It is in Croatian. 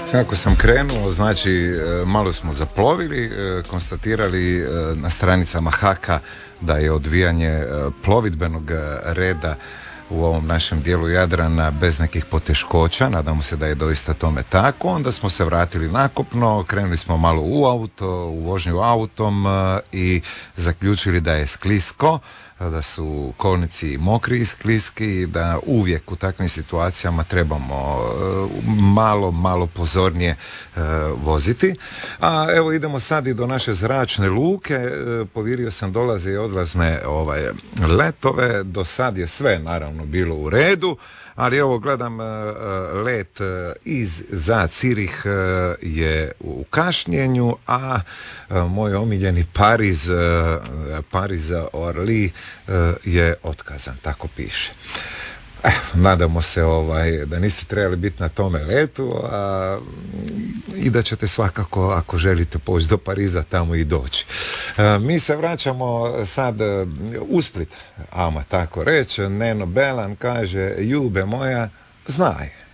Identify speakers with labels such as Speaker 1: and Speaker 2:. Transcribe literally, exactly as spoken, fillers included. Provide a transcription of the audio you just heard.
Speaker 1: Kako sam krenuo, znači malo smo zaplovili, konstatirali na stranicama Haka da je odvijanje plovidbenog reda u ovom našem dijelu Jadrana bez nekih poteškoća, nadamo se da je doista tome tako. Onda smo se vratili nakopno, krenuli smo malo u auto, u vožnju autom i zaključili da je sklisko, da su kolnici mokri i skliski i da uvijek u takvim situacijama trebamo malo, malo pozornije voziti. A evo idemo sad i do naše zračne luke. Povirio sam dolaze i odlazne ovaj, letove. Do sad je sve naravno bilo u redu, ali evo gledam let iz za Cirih je u kašnjenju, a moj omiljeni Pariz Pariz Orly je otkazan, tako piše. Eh, nadamo se ovaj, da niste trebali biti na tome letu, a, i da ćete svakako, ako želite poći do Pariza, tamo i doći. E, mi se vraćamo sad u Split, ama tako reći. Neno Belan kaže, ljube moja, znaj.